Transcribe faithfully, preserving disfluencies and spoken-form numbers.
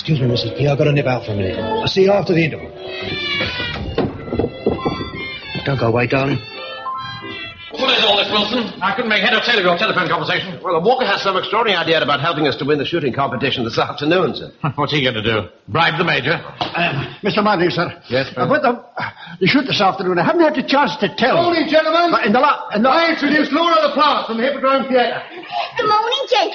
Excuse me, Missus P. I've got to nip out for a minute. I'll see you after the interval. Don't go away, darling. What is all this, Wilson? I couldn't make head or tail of your telephone conversation. Well, Walker has some extraordinary idea about helping us to win the shooting competition this afternoon, sir. What's he going to do? Bribe the Major? Uh, Mister Manley, sir. Yes, sir. About the, the shoot this afternoon, I haven't had the chance to tell. Morning, gentlemen. Uh, in the lot, in the... I introduce Laura LaPlante from the Hippodrome Theatre. Good morning, gentlemen.